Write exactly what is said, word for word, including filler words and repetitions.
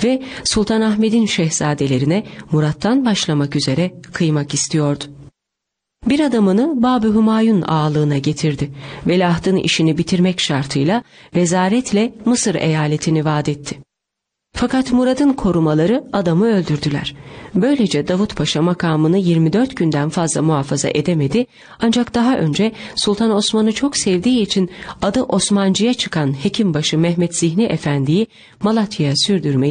ve Sultanahmet'in şehzadelerine Murat'tan başlamak üzere kıymak istiyordu. Bir adamını Bab-ı Hümayun ağalığına getirdi. Veliahtın işini bitirmek şartıyla vezaretle Mısır eyaletini vaat etti. Fakat Murad'ın korumaları adamı öldürdüler. Böylece Davut Paşa makamını yirmi dört günden fazla muhafaza edemedi, ancak daha önce Sultan Osman'ı çok sevdiği için adı Osmancı'ya çıkan Hekimbaşı Mehmet Zihni Efendi'yi Malatya'ya sürdürmeyi